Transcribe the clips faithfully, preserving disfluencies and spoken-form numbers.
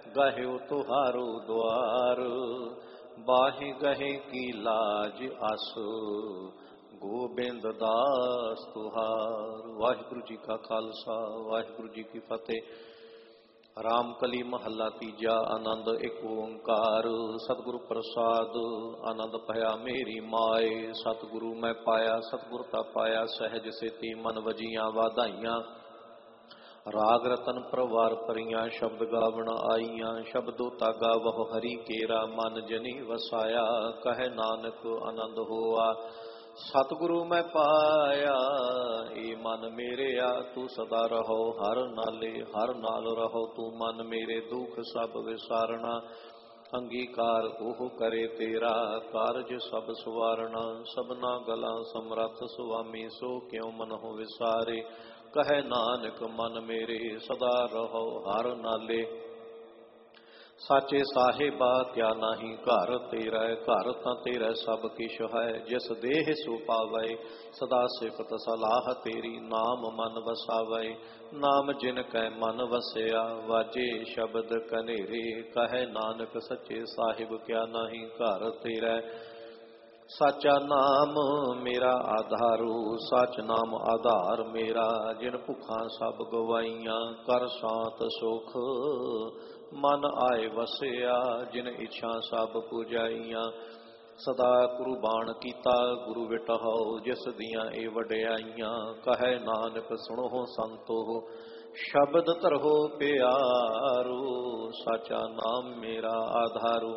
गह्यो तुहारो द्वार, बाहि गहे की लाज आसो, गोबिंद दास तुहार। वाहिगुरु जी का खालसा, वाहिगुरु जी की फतेह। रामकली महला तीजा। आनंद एक ओंकार, सतगुरु प्रसाद आनंद भया मेरी माए। सतगुरु मैं पाया, सतगुरु ता पाया, सहज सेती मन वजियां वाधाइयां। राग रतन प्रवार परियां, शब्द गावण आईयां। शब्दो तागा वह हरि केरा, मन जनी वसाया। कहे नानक आनंद होआ, सतगुरु मैं पाया। ए मन मेरे आ, तू सदा रहो हर नाले। हर नाल रहो तू मन मेरे, दुख सब विसारना। अंगीकार ओह करे तेरा, कारज सब सवारना। सबना गला समरथ सुआमी, सो क्यों मन हो विसारे। कहे नानक मन मेरे, सदा रहो हर नाले। साचे साहिबा क्या नाही घर तेरा, घर तां तेरा सब किश है। जिस देह सो पावै, सदा सिफत सलाह तेरी। नाम मन वसावै, नाम जिन कै मन वसया। वाजे शब्द कनेरे, कहे नानक सच्चे साहिब क्या नाही घर तेरा। साचा नाम मेरा आधारू, सच नाम आधार मेरा। जिन भुखां सब गवाइयां, कर शांत सुख मन आए वसिया। जिन इच्छा सब पुजाइयां, सदा कुर्बान कीता गुरु विटहो। जिस दियां ए वड्याइयां, कहे नानक सुनो संतो। शब्द धरो प्यारो, साचा नाम मेरा आधारू।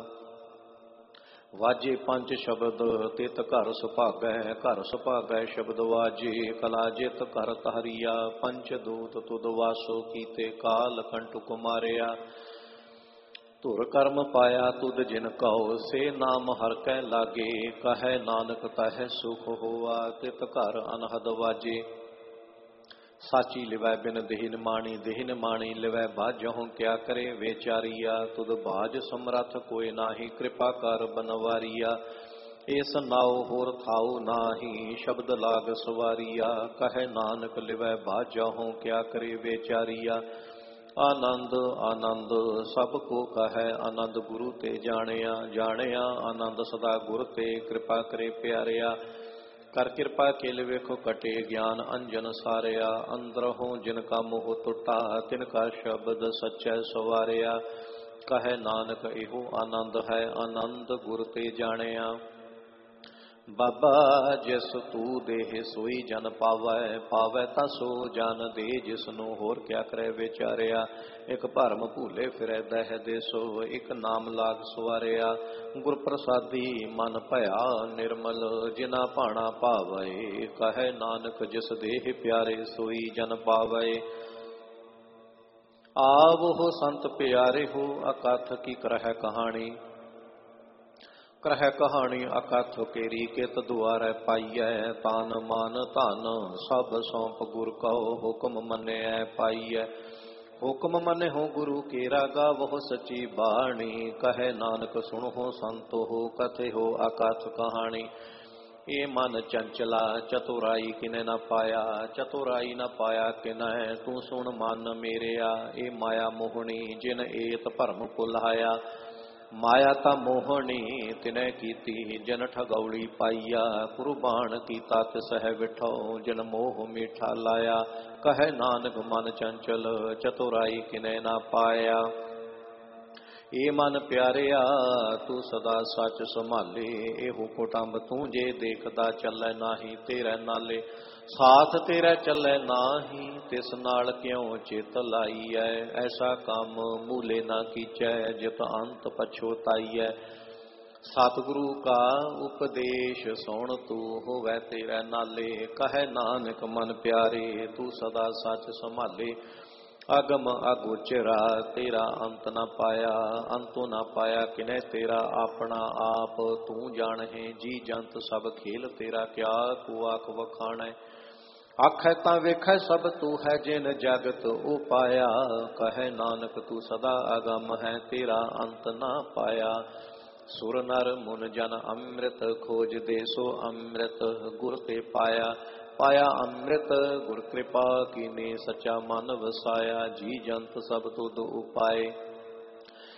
वाजे पंच शब्द तित घर सुभागै, घर सुभागै शब्द वाजे। कला जित कर तहरिया, पंच दूत तुद वासो कीते। काल कंठ कुमारिया, धुर कर्म पाया तुद जिन कहो। से नाम हर कै लागे, कहे नानक तह सुख होआ। तित घर अनहद वाजे, साची लिवै बिन देहिन माणी। देहिन माणी लिवै बाजहु, क्या करे बेचारिया। तुद बाज समरथ कोई नाही, कृपा कर बनवारिया। इस नाओ होर थाओ नाही, शब्द लाग सवारिया। कहे नानक लिवै बाजहु, क्या करे बेचारिया। आनंद आनंद सब को कहे, आनंद गुरु ते जानिया। जानिया आनंद सदा गुर ते, कृपा करे प्यारिया। कर कृपा केल वेखो कटे, ज्ञान अंजन सारिया। अंदरहों जिनका मोह टुटा, तिनका शब्द सच्चै सवारिया। कहे नानक इहो आनंद है, आनंद गुर ते जानिया। बाबा जिस तू देह सोई जन पावै, पावै ता सो जन दे। जिसनों होर क्या करे विचारिया। एक भरम भूले फिरै दह देसो, एक नाम लाग सवारिया। गुर प्रसादी मन भया निर्मल, जिना भाणा भावै। कहे नानक जिस देह प्यारे, सोई जन पावै। आवो संत प्यारे हो, अकथ की करह कहानी। करह कहानी अकथ केरी, कित दुआरै पाइयै। तान मान धन सब सौंप गुर कहो, हुक्म मन्नै पाइयै। हुक्म मने हो गुरु केरा, गावो सची बाणी। कहे नानक सुनो संतो हो, कथे हो अकथ कहानी। ये मन चंचला चतुराई किने न पाया, चतुराई न पाया किनै। तू सुन मन मेरेया, ए माया मोहनी जिन एत भरम भुलाया। माया ता मोहनी तिनै कीती, जन ठगौली पाइया। कुर्बान कीता तिसह विठो, जिन मोह मीठा लाया। कहे नानक मन चंचल, चतुराई किनै ना पाया। ए मन प्यारिया तू सदा सच संभाले। एहो कुटुंब तू जे देखदा चलै नाही, तेरे नाले साथ तेरा चलै नाही। तिस नाल क्यों चित लाईऐ, ऐसा काम मूले ना कीचै। जित अंत पछोताईऐ, सतगुरु का उपदेश सुन तू होवै तेरे नाले। कहे नानक मन प्यारे, तू सदा सच संभाले। अगम अगोचरा तेरा अंत न पाया, अंतो न पाया किने तेरा अपना आप। तू जाने जी जंत सब खेल तेरा, क्या तू आख वखाणै। आखै तां वेखै सब तू है, जिन जगत उपाया। कहे नानक तू सदा अगम है, तेरा अंत न पाया। सुर नर मुन जन अमृत, खोज दे सो अमृत गुर ते पाया। पाया अमृत गुर कृपा कीने, सच्चा मन वसाया। जी जंत सब तुद उपाय,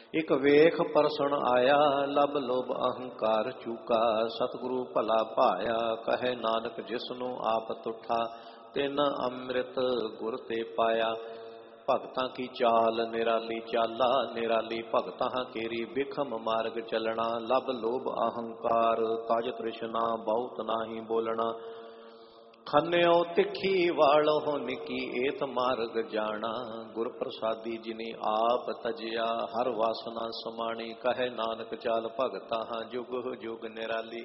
ਇਕ ਵੇਖ ਪਰਸਣ ਆਇਆ, ਲਬ ਲੋਭ ਅਹੰਕਾਰ ਚੂਕਾ। ਸਤਿਗੁਰੂ ਭਲਾ ਭਾਇਆ, ਕਹੇ ਨਾਨਕ ਜਿਸਨੂੰ ਆਪ ਤੁਠਾ। ਤਿਨ ਅੰਮ੍ਰਿਤ ਗੁਰ ਤੇ ਪਾਇਆ। ਭਗਤਾਂ ਕੀ ਚਾਲ ਨਿਰਾਲੀ ਚਾਲਾ, ਨਿਰਾਲੀ ਭਗਤਾਂ ਕੇਰੀ ਬਿਖਮ ਮਾਰਗ ਚੱਲਣਾ। ਲਬ ਲੋਭ ਅਹੰਕਾਰ ਤਜ ਤ੍ਰਿਸ਼ਨਾ, ਬਹੁਤ ਨਾਹੀ ਬੋਲਣਾ। ਖੰਨਿਓ ਤਿੱਖੀ ਵਾਲੋ ਨਿੱਕੀ, ਏਤ ਮਾਰਗ ਜਾਣਾ। ਗੁਰ ਪ੍ਰਸਾਦੀ ਜਿਨੀ ਆਪ ਤਜਿਆ, ਹਰ ਵਾਸਨਾ ਸਮਾਣੀ। ਕਹੇ ਨਾਨਕ ਚਾਲ ਭਗਤਾਂ ਜੁਗ ਜੁਗ ਨਿਰਾਲੀ।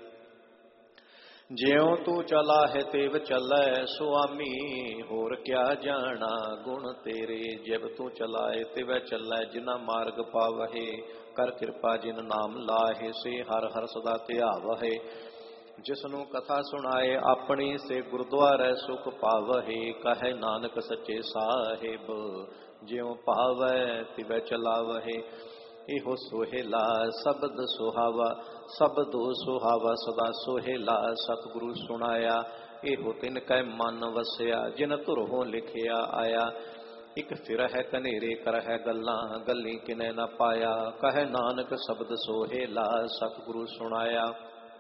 ਜਿਉ ਤੂੰ ਚਲਾ ਹੈ ਤੇਵ ਚੱਲੈ, ਸੁਆਮੀ ਹੋਰ ਕਿਆ ਜਾਣਾ। ਗੁਣ ਤੇਰੇ ਜਿਵ ਤੂੰ ਚਲਾਏ, ਤਿਵੈ ਚੱਲੈ ਜਿਨਾ ਮਾਰਗ ਪਾਵਹਿ। ਕਰ ਕਿਰਪਾ ਜਿਨ ਨਾਮ ਲਾਹੇ, ਸੇ ਹਰ ਹਰ ਸਦਾ ਧਿਆਵਹਿ। ਜਿਸਨੂੰ ਕਥਾ ਸੁਣਾਏ ਆਪਣੀ, ਸੇ ਗੁਰਦੁਆਰੇ ਸੁਖ ਪਾਵਹਿ। ਕਹੇ ਨਾਨਕ ਸੱਚੇ ਸਾਹਿਬ, ਜਿਉ ਭਾਵੈ ਤਿਵੈ ਚਲਾਵਹਿ। ਇਹੋ ਸੋਹੇਲਾ ਸ਼ਬਦ ਸੁਹਾਵਾ, ਸ਼ਬਦੋ ਸੁਹਾਵਾ ਸਦਾ ਸੋਹੇਲਾ। ਸਤਿਗੁਰੂ ਸੁਣਾਇਆ, ਇਹੋ ਤਿਨ ਕੈ ਮਨ ਵਸਿਆ। ਜਿਨ ਧੁਰੋਂ ਲਿਖਿਆ ਆਇਆ, ਇਕ ਫਿਰ ਹੈ ਕਨੇਰੇ ਕਰ ਹੈ ਗੱਲਾਂ। ਗੱਲੀ ਕਿਨੇ ਨਾ ਪਾਇਆ, ਕਹੇ ਨਾਨਕ ਸ਼ਬਦ ਸੋਹੇਲਾ। ਸਤਿਗੁਰੂ ਸੁਣਾਇਆ,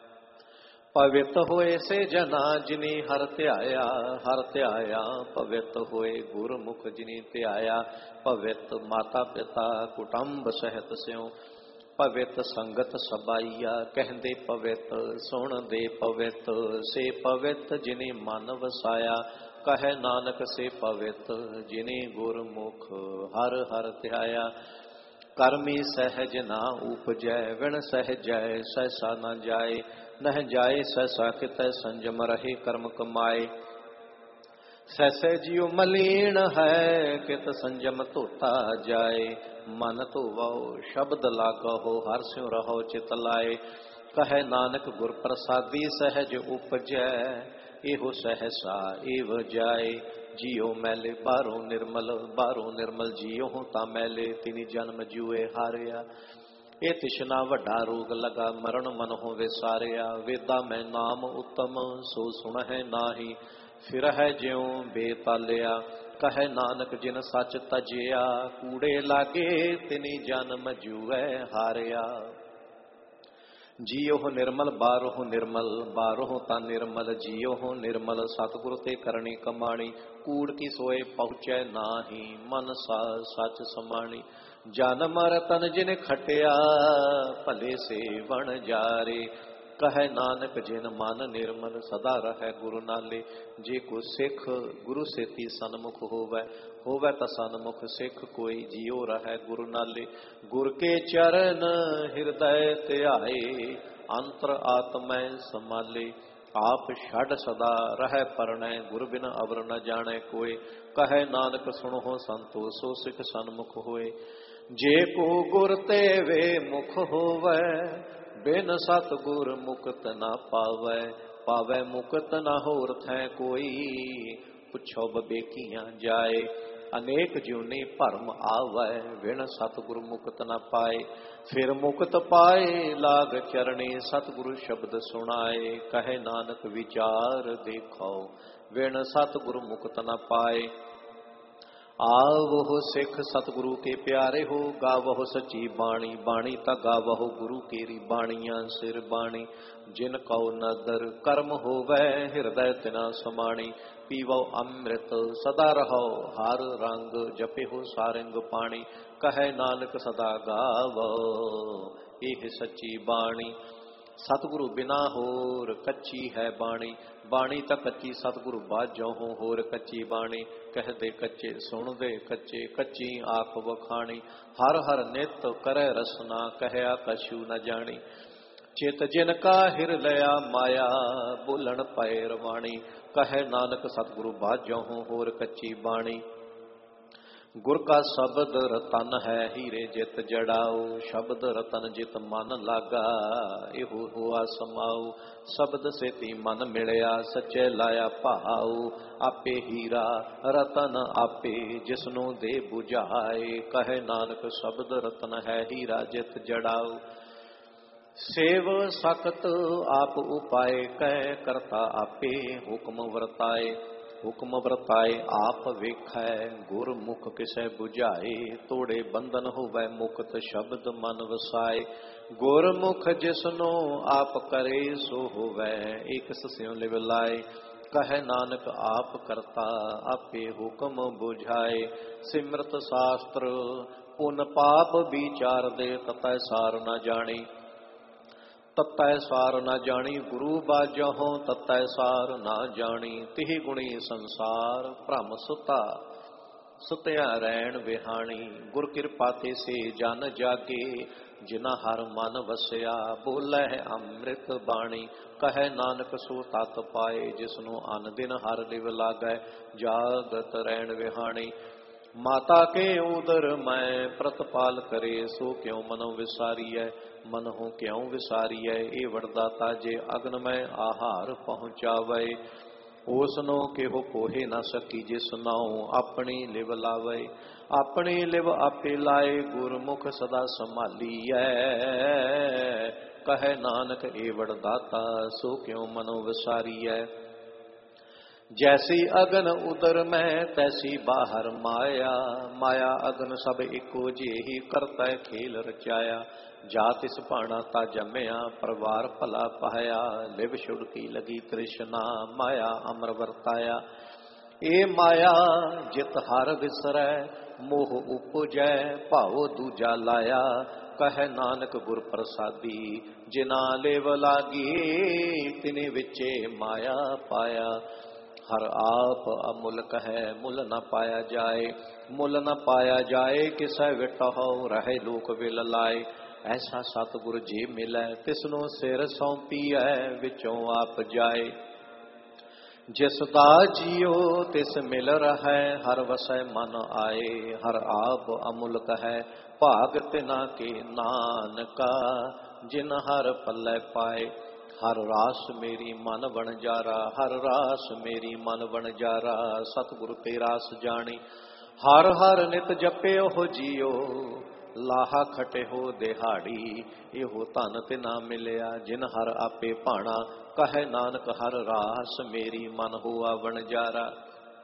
ਪਵਿੱਤ ਹੋਏ ਸੇ ਜਨਾ ਜਿਨੀ ਹਰ ਧਿਆਇਆ। ਹਰ ਧਿਆਇਆ ਪਵਿੱਤ ਹੋਏ, ਗੁਰਮੁਖ ਜਿਨੀ ਧਿਆਇਆ। ਪਵਿੱਤ ਮਾਤਾ ਪਿਤਾ ਕੁਟੰਬ ਸਹਿਤ ਸਿਉ, ਪਵਿੱਤ ਸੰਗਤ ਸਬਾਈਆ। ਕਹਿੰਦੇ ਪਵਿੱਤ ਸੁਣਦੇ ਪਵਿੱਤ, ਸੇ ਪਵਿੱਤ ਜਿਨੀ ਮਨ ਵਸਾਇਆ। ਕਹੇ ਨਾਨਕ ਸੇ ਪਵਿੱਤ ਜਿਨੀ ਗੁਰਮੁਖ ਹਰ ਹਰ ਧਿਆਇਆ। ਕਰਮੀ ਸਹਿਜ ਨਾ ਉਪਜੈ, ਵਿਣ ਸਹਿਜੈ ਸਹਿਸਾ ਨਾ ਜਾਏ। ਨਹਿ ਜਾਏ ਸਹਿਸਾ ਕਿਤੈ, ਸੰਜਮ ਰਹੇ ਕਰਮ ਕਮਾਏ। ਸਹਿਸੇ ਜਿਉ ਮਲੀਨ ਹੈ, ਕਿਤ ਸੰਜਮ ਧੋਤਾ ਜਾਏ। ਮਨ ਧੋਵੋ ਸ਼ਬਦ ਲਾਗੋ, ਹਰ ਸਿਉ ਰਹੋ ਚਿਤ ਲਾਏ। ਕਹੇ ਨਾਨਕ ਗੁਰ ਪ੍ਰਸਾਦੀ ਸਹਿਜ ਉਪਜੈ, ਇਹੋ ਸਹਿਸਾ ਏਵ ਜਾਏ। ਜਿਉ ਮੈਲੇ ਬਾਹਰੋਂ ਨਿਰਮਲ, ਬਾਹਰੋਂ ਨਿਰਮਲ ਜਿਉ ਤਾਂ ਮੈਲੇ। ਤਿਨੀ ਜਨਮ ਜੂਏ ਹਾਰਿਆ, ਇਹ ਤਿਸ਼ਨਾ ਵੱਡਾ ਰੋਗ ਲਗਾ। ਮਰਨ ਮਨ ਹੋਵੇ ਸਾਰਿਆ। ਵੇਦਾ ਮੈਂ ਨਾਮ ਉਤਮ, ਸੋ ਸੁਣਹਿ ਨਾਹੀ। ਫਿਰ ਹੈ ਜਿਉ ਬੇਤਾਲਿਆ। ਕਹੇ ਨਾਨਕ ਜਿਨ ਸੱਚ ਤਜਿਆ, ਕੂੜੇ ਲਾਗੇ ਤਿਨੀ ਜਨਮ ਜੂਐ ਹਾਰਿਆ। ਜੀਉ ਨਿਰਮਲ ਬਾਹਰੋਂ ਨਿਰਮਲ, ਬਾਹਰੋਂ ਤਾਂ ਨਿਰਮਲ। ਜੀਉ ਨਿਰਮਲ ਸਤਿਗੁਰ ਤੇ ਕਰਨੀ ਕਮਾਣੀ। ਕੂੜ ਕੀ ਸੋਏ ਪਹੁੰਚੈ ਨਾਹੀ, ਮਨ ਸਾ ਸੱਚ ਸਮਾਣੀ। ਜਨਮ ਰਤਨ ਜਿਨ ਖਟਿਆ, ਭਲੇ ਸੇ ਵਣ ਜਾਰੇ। ਕਹੇ ਨਾਨਕ ਜਿਨ ਮਨ ਨਿਰਮਲ, ਸਦਾ ਰਹੈ ਗੁਰੂ ਨਾਲੇ। ਜੇ ਕੋ ਸਿੱਖ ਗੁਰੂ ਸੇਤੀ ਸਨਮੁਖ ਹੋਵੈ, ਹੋਵੈ ਤਾਂ ਸਨਮੁਖ ਸਿੱਖ ਕੋਈ। ਜਿਉ ਰਹੈ ਗੁਰੂ ਨਾਲੇ। ਗੁਰ ਕੇ ਚਰਨ ਹਿਰਦੈ ਧਿਆਏ, ਅੰਤਰ ਆਤਮੈ ਸਮਾਲੇ। ਆਪ ਛੱਡ ਸਦਾ ਰਹਿ ਪਰਣੈ, ਗੁਰ ਬਿਨ ਅਵਰ ਨ ਜਾਣੈ ਕੋਇ। ਕਹੇ ਨਾਨਕ ਸੁਣੋ ਸੰਤੋ, ਸੋ ਸਿੱਖ ਸਨਮੁਖ ਹੋਏ। ਜੇ ਕੋ ਗੁਰ ਤੇ ਵੇ ਮੁਖ ਹੋਵੈ, ਬਿਨ ਸਤ ਗੁਰ ਮੁਕਤ ਨਾ ਪਾਵੈ। ਪਾਵੈ ਮੁਕਤ ਨਾ ਹੋਰ ਥੈ ਕੋਈ, ਪੁੱਛੋ ਬਬੇਕੀਆਂ ਜਾਏ। ਅਨੇਕ ਜਿਉਨੀ ਭਰਮ ਆਵੈ, ਬਿਨ ਸਤਿਗੁਰ ਮੁਕਤ ਨਾ ਪਾਏ। ਫਿਰ ਮੁਕਤ ਪਾਏ ਲਾਗ ਚਰਣੀ, ਸਤਿਗੁਰੂ ਸ਼ਬਦ ਸੁਣਾਏ। ਕਹੇ ਨਾਨਕ ਵਿਚਾਰ ਦੇਖੋ, ਬਿਨ ਸਤਿਗੁਰ ਮੁਕਤ ਨਾ ਪਾਏ। ਆਵਹੁ ਸਿੱਖ ਸਤਿਗੁਰੂ ਕੇ ਪਿਆਰੇ ਹੋ, ਗਾਵਹੁ ਸੱਚੀ ਬਾਣੀ। ਬਾਣੀ ਤਾਂ ਗਾਵਹੁ ਗੁਰੂ ਕੇਰੀ, ਬਾਣੀਆਂ ਸਿਰ ਬਾਣੀ। ਜਿਨ ਕਉ ਨਦਰ ਕਰਮ ਹੋਵੈ, ਹਿਰਦੈ ਤਿਨਾ ਸਮਾਣੀ। ਪੀਵੋ ਅੰਮ੍ਰਿਤ ਸਦਾ ਰਹੋ, ਹਰ ਰੰਗ ਜਪਿਓ ਸਾਰੰਗ ਪਾਣੀ। ਕਹੇ ਨਾਨਕ ਸਦਾ ਗਾਵੋ, ਇਹ ਸੱਚੀ ਬਾਣੀ। ਸਤਿਗੁਰੂ ਬਿਨਾ ਹੋਰ ਕੱਚੀ ਹੈ ਬਾਣੀ। ਬਾਣੀ ਤਾਂ ਕੱਚੀ, ਸਤਿਗੁਰੂ ਬਾਝੋਂ ਹੋਰ ਕੱਚੀ ਬਾਣੀ। ਕਹਦੇ ਕੱਚੇ ਸੁਣਦੇ ਕੱਚੇ, ਕੱਚੀ ਆਖ ਵਖਾਣੀ। ਹਰ ਹਰ ਨਿਤ ਕਰੈ ਰਸਨਾ, ਕਹਿਆ ਕਛੂ ਨ ਜਾਣੀ। ਚਿਤ ਜਿਨ ਕਾ ਹਿਰ ਲਿਆ ਮਾਇਆ, ਬੋਲਣ ਪਏ ਰਵਾਣੀ। ਕਹੇ ਨਾਨਕ ਸਤਿਗੁਰੂ ਬਾਝੋਂ ਹੋਰ ਕੱਚੀ ਬਾਣੀ। ਗੁਰ ਕਾ ਸ਼ਬਦ ਰਤਨ ਹੈ, ਹੀਰੇ ਜਿਤ ਜੜਾਓ। ਸ਼ਬਦ ਰਤਨ ਜਿਤ ਮਨ ਲਾਗਾ, ਇਹੋ ਹੋਆ ਸਮਾਉ। ਸ਼ਬਦ ਸੇਤੀ ਮਨ ਮਿਲਿਆ, ਸੱਚੇ ਲਾਇਆ ਭਾਉ। ਆਪੇ ਹੀਰਾ ਰਤਨ ਆਪੇ, ਜਿਸਨੂੰ ਦੇ 부ਝਾਏ। ਕਹੇ ਨਾਨਕ ਸ਼ਬਦ ਰਤਨ ਹੈ, ਹੀਰਾ ਜਿਤ ਜੜਾਓ। ਸੇਵ ਸਕਤ ਆਪ ਉਪਾਏ, ਕਹਿ ਕਰਤਾ ਆਪੇ ਹੁਕਮ ਵਰਤਾਏ। ਹੁਕਮ ਵਰਤਾਏ ਆਪ ਵੇਖੈ, ਗੁਰਮੁਖ ਕਿਸੈ 부ਝਾਏ, ਤੋੜੇ ਬੰਧਨ ਹੋਵੈ ਮੁਕਤ ਸ਼ਬਦ ਮਨ ਵਸਾਏ। ਗੁਰਮੁਖ ਜਿਸਨੋ ਆਪ ਕਰੇ ਸੋ ਹੋਵੈ, ਇਕ ਸਿਉ ਲਿਵ ਲਾਏ। ਕਹੈ ਨਾਨਕ ਆਪ ਕਰਤਾ, ਆਪੇ ਹੁਕਮ 부ਝਾਏ। ਸਿਮਰਤ ਸ਼ਾਸਤਰ ਪੁਨ ਪਾਪ ਵਿਚਾਰ ਦੇ, ਤਤੈ ਸਾਰ ਨਾ ਜਾਣੀ। ਤਤੈ ਸਾਰ ਨਾ ਜਾਣੀ ਗੁਰੂ ਬਾਝਹੁ, ਤਤੈ ਸਾਰ ਨਾ ਜਾਣੀ। ਤਿਹ ਗੁਣੀ ਸੰਸਾਰ ਭ੍ਰਮ ਸੁਤਾ, ਸੁਤਿਆ ਰਹਿਣ ਵਿਹਾਣੀ। ਗੁਰ ਕਿਰਪਾ ਤੇ ਸੇ ਜਨ ਜਾਗੇ, ਜਿਨਾ ਹਰ ਮਨ ਵਸਿਆ। ਬੋਲੇ ਅੰਮ੍ਰਿਤ ਬਾਣੀ, ਕਹੈ ਨਾਨਕ ਸੋ ਤਤ ਪਾਏ। ਜਿਸਨੂੰ ਅਨ ਦਿਨ ਹਰ ਲਿਵ ਲਾਗੈ, ਜਾਗਤ ਰਹਿਣ ਵਿਹਾਣੀ। ਮਾਤਾ ਕੇ ਉਦਰ ਮੈਂ ਪ੍ਰਤਪਾਲ ਕਰੇ, ਸੋ ਕਿਉ ਮਨੋ ਵਿਸਾਰੀਐ। ਮਨਹੁ ਕਿਉ ਵਿਸਾਰੀਐ, ਇਹ ਵਰਦਾਤਾ ਜੇ ਅਗਨ ਮੈਂ ਆਹਾਰ ਪਹੁੰਚਾਵੇ। ਉਸਨੋ ਕਿਹੋ ਕੋਹੇ ਨਾ ਸਕੀ, ਜਿਸ ਨਾਉ ਆਪਣੀ ਲਿਵ ਲਾਵੇ। ਆਪਣੀ ਲਿਵ ਆਪੇ ਲਾਏ, ਗੁਰਮੁਖ ਸਦਾ ਸੰਭਾਲੀਐ। ਕਹੈ ਨਾਨਕ ਇਹ ਵਰਦਾਤਾ, ਸੋ ਕਿਉ ਮਨੋ ਵਿਸਾਰੀਐ। ਜੈਸੀ ਅਗਨ ਉਦਰ ਮੈਂ, ਤੈਸੀ ਬਾਹਰ ਮਾਇਆ। ਮਾਇਆ ਅਗਨ ਸਭ ਇੱਕੋ ਜਿਹੀ, ਕਰਤਾ ਖੇਲ ਰਚਾਇਆ। ਜਾ ਤਿਸ ਭਾਣਾ ਤਾ ਜੰਮਿਆ, ਪਰਿਵਾਰ ਭਲਾ ਪਾਇਆ। ਲਿਵ ਛੁੜਕੀ ਲਗੀ ਤ੍ਰਿਸ਼ਨਾ, ਮਾਇਆ ਅਮਰ ਵਰਤਾਇਆ। ਇਹ ਮਾਇਆ ਜਿਤ ਹਰ ਵਿਸਰੈ, ਮੋਹ ਉਪਜੈ ਭਾਉ ਦੂਜਾ ਲਾਇਆ। ਕਹੈ ਨਾਨਕ ਗੁਰ ਪ੍ਰਸਾਦੀ, ਜਿਨਾ ਲਿਵ ਲਾਗੀ। ਤਿਨੇ ਵਿਚੇ ਮਾਇਆ ਪਾਇਆ। ਹਰ ਆਪ ਅਮੁਲਕ ਹੈ, ਮੁੱਲ ਨਾ ਪਾਇਆ ਜਾਏ। ਮੁੱਲ ਨਾ ਪਾਇਆ ਜਾਏ, ਕਿਸੈ ਵਿਟਹੁ ਰਹੇ ਲੋਕ ਵਿਲ ਲਾਏ। ਐਸਾ ਸਤਿਗੁਰ ਜੀ ਮਿਲੈ, ਤਿਸਨੂੰ ਸਿਰ ਸੌਂਪੀਐ, ਵਿੱਚੋਂ ਆਪ ਜਾਏ। ਜਿਸ ਦਾ ਜੀਉ ਤਿਸ ਮਿਲ ਰਹੈ, ਹਰ ਵਸੈ ਮਨ ਆਏ। ਹਰ ਆਪ ਅਮੁਲਕ ਹੈ, ਭਾਗ ਤਿਨਾ ਕੇ ਨਾਨਕਾ। ਜਿਨ ਹਰ ਪੱਲੇ ਪਾਏ। ਹਰ ਰਾਸ ਮੇਰੀ ਮਨ ਵਣਜਾਰਾ, ਹਰ ਰਾਸ ਮੇਰੀ ਮਨ ਵਣਜਾਰਾ। ਸਤਿਗੁਰ ਤੇ ਰਾਸ ਜਾਣੀ, ਹਰ ਹਰ ਨਿਤ ਜਪਿਓ ਜੀਓ। ਲਾਹਾ ਖਟੇ ਹੋ ਦਿਹਾੜੀ, ਇਹੋ ਧਨ ਤੇ ਨਾ ਮਿਲਿਆ। ਜਿਨ ਹਰ ਆਪੇ ਭਾਣਾ, ਕਹੈ ਨਾਨਕ ਹਰ ਰਾਸ ਮੇਰੀ ਮਨ ਹੋਆ ਵਣਜਾਰਾ।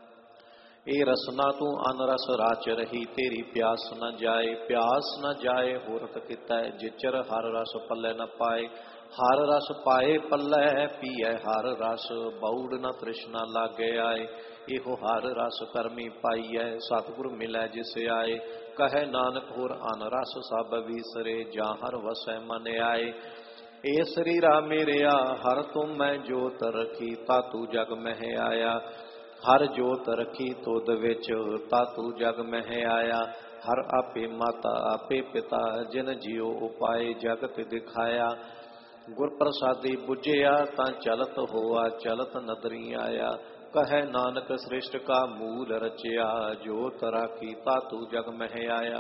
ਇਹ ਰਸਨਾ ਤੂੰ ਅਨ ਰਸ ਰਾਚ ਰਹੀ, ਤੇਰੀ ਪਿਆਸ ਨਾ ਜਾਏ। ਪਿਆਸ ਨਾ ਜਾਏ ਹੋਰਤ ਕੀਤਾ, ਜਿਚਰ ਹਰ ਰਸ ਪੱਲੇ ਨਾ ਪਾਏ। ਹਰ ਰਸ ਪਾਏ ਪੱਲੇ, ਪੀਐ ਹਰ ਰਸ, ਬਉੜ ਨਾ ਤ੍ਰਿਸ਼ਨਾ ਲਾਗੇ ਆਏ। ਇਹੋ ਹਰ ਰਸ ਕਰਮੀ ਪਾਈਐ, ਸਤਿਗੁਰ ਮਿਲੈ ਜਿਸ ਆਏ। ਕਹੈ ਨਾਨਕ ਹੋਰ ਅਨ ਰਸ ਸਭ ਵੀਸਰੇ, ਜਾਂ ਹਰ ਵਸੈ ਮਨ ਆਏ। ਇਹ ਸਰੀਰਾ ਮੇਰਿਆ ਹਰ ਤੁਮ ਮੈਂ ਜੋਤ ਰਖੀ, ਤਾਤੂ ਜਗ ਮਹਿ ਆਇਆ। ਹਰ ਜੋਤ ਰਖੀ ਤੁਧ ਵਿੱਚ, ਤਾਤੂ ਜਗ ਮਹਿ ਆਇਆ। ਹਰ ਆਪੇ ਮਾਤਾ ਆਪੇ ਪਿਤਾ, ਜਿਨ ਜੀਉ ਉਪਾਏ ਜਗਤ ਦਿਖਾਇਆ। ਗੁਰ ਪ੍ਰਸਾਦੀ ਬੁਝਿਆ, ਤਾਂ ਚਲਤ ਹੋਆ ਚਲਤ ਨਦਰੀ ਆਇਆ। ਕਹੈ ਨਾਨਕ ਸ੍ਰਿਸ਼ਟ ਕਾ ਮੂਲ ਰਚਿਆ, ਜੋਤ ਰਾਖੀ ਤਾਤੂ ਜਗ ਮਹਿ ਆਇਆ।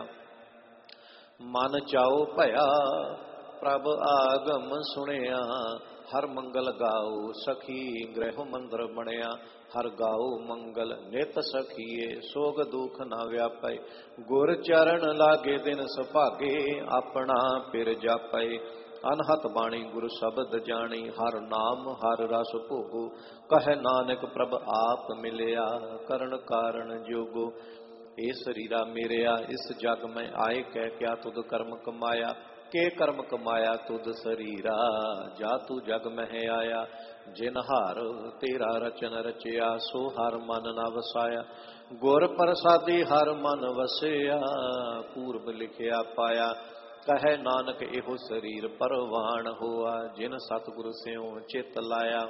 ਮਨ ਚਾਉ ਭਇਆ ਪ੍ਰਭ ਆਗਮ ਸੁਣਿਆ, ਹਰ ਮੰਗਲ ਗਾਉ ਸਖੀ ਗ੍ਰਹਿ ਮੰਦਰ ਬਣਿਆ। ਹਰ ਗਾਉ ਮੰਗਲ ਨਿਤ ਸਖੀਏ, ਸੋਗ ਦੁਖ ਨਾ ਵਿਆਪੈ। ਗੁਰ ਚਰਨ ਲਾਗੇ ਦਿਨ ਸੁਭਾਗੇ, ਆਪਣਾ ਪਿਰ ਜਾਪੈ। ਅਨਹਤ ਬਾਣੀ ਗੁਰ ਸ਼ਬਦ ਜਾਣੀ, ਹਰ ਨਾਮ ਹਰ ਰਸ ਭੋਗੋ। ਕਹੈ ਨਾਨਕ ਪ੍ਰਭ ਆਪ ਮਿਲਿਆ, ਕਰਨ ਕਾਰਨ ਜੋਗੋ। ਇਹ ਸਰੀਰਾ ਮੇਰਿਆ ਇਸ ਜਗ ਮੈਂ ਆਏ, ਕਹਿ ਕਿਆ ਤੁਧ ਕਰਮ ਕਮਾਇਆ। ਕੇ ਕਰਮ ਕਮਾਇਆ ਤੁਧ ਸਰੀਰਾ, ਜਾ ਤੂੰ ਜਗ ਮਹਿ ਆਇਆ। ਜਿਨ ਹਰ ਤੇਰਾ ਰਚਨ ਰਚਿਆ, ਸੋ ਹਰ ਮਨ ਨਾ ਵਸਾਇਆ। ਗੁਰ ਪ੍ਰਸਾਦੀ ਹਰ ਮਨ ਵਸਿਆ, ਪੂਰਬ ਲਿਖਿਆ ਪਾਇਆ। ਕਹੈ ਨਾਨਕ ਇਹੋ ਸਰੀਰ ਪਰਵਾਨ ਹੋਆ, ਜਿਨ ਸਤਿਗੁਰ ਸਿਉ ਚਿਤ ਲਾਇਆ।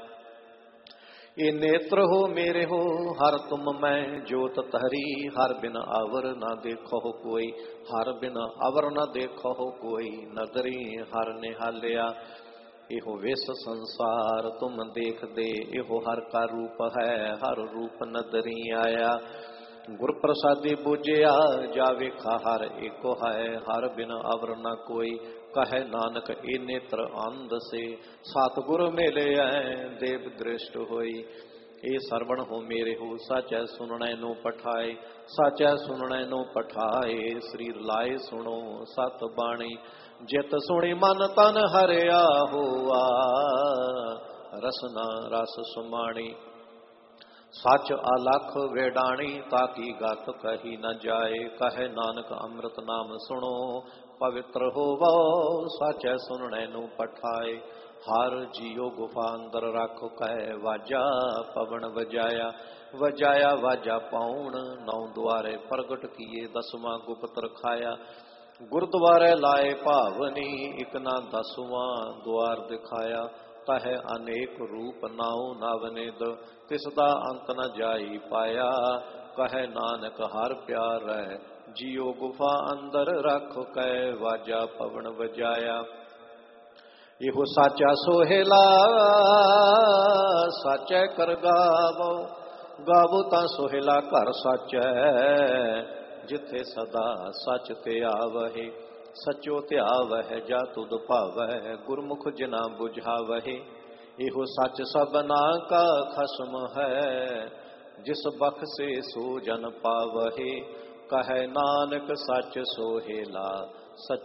ਇਹ ਨੇਤਰ ਹੋ ਮੇਰੇ ਹੋ, ਹਰ ਤੁਮ ਮੈਂ ਜੋਤ ਤਹਰੀ। ਹਰ ਬਿਨ ਅਵਰ ਨਾ ਦੇਖੋ ਕੋਈ, ਹਰ ਬਿਨ ਅਵਰ ਨਾ ਦੇਖੋ ਕੋਈ। ਨਦਰੀ ਹਰ ਨਿਹਾਲਿਆ, ਇਹੋ ਵਿਸ ਸੰਸਾਰ ਤੁਮ ਦੇਖਦੇ। ਇਹੋ ਹਰ ਕਾ ਰੂਪ ਹੈ, ਹਰ ਰੂਪ ਨਦਰੀ ਆਇਆ। ਗੁਰ ਪ੍ਰਸਾਦੀ ਬੁਝਿਆ, ਜਾ ਵੇਖਾ ਹਰ ਏਕੋ ਹੈ। ਹਰ ਬਿਨ ਅਵਰ ਨਾ ਕੋਈ, ਕਹੈ ਨਾਨਕ ਇਹ ਨੇਤਰ ਅੰਧ ਸੇ। ਸਤਿਗੁਰ ਮਿਲਿਆ ਦੇਵ ਦ੍ਰਿਸ਼ਟ ਹੋਈ। ਇਹ ਸਰਵਣ ਹੋ ਮੇਰੇ ਹੋ, ਸਾਚੈ ਸੁਣਨੈ ਨੂੰ ਪਠਾਏ। ਸਾਚੈ ਸੁਣਨੈ ਨੂੰ ਪਠਾਏ, ਸਰੀਰ ਲਾਏ ਸੁਣੋ ਸਤ ਬਾਣੀ। ਜਿਤ ਸੁਣੀ ਮਨ ਤਨ ਹਰਿਆ ਹੋਆ, ਰਸਨਾ ਰਸ ਸੁਮਾਣੀ। सच अलख वेडाणी ताकि गत कही न जाए। कहे नानक अमृत नाम सुनो पवित्र होवो सच सुनने नू पठाए। हर जियो गुफा अंदर रख कहे वाजा पवन वजाया। वजाया वाजा पाउण नौ द्वारे प्रगट किए दसवां गुप्त रखाया। गुरुद्वारे लाए भावनी इक ना दसवां द्वार दिखाया। कहे अनेक रूप नाउ नवनिद तिसदा अंत न जाई पाया। कहे नानक हर प्यार है जियो गुफा अंदर रख कह वाजा पवन बजाया। इहो साचा सोहेला साचे कर गावो। गावो ता सोहेला घर साचै जिथे सदा सच ते आवहे। सचो ध्यावह जा तुद भावह गुरमुख जिना बुझावहे। इहो सच सबना का खसम है जिस बख्शे सो जन पावहे। कहे नानक सच सोहेला सच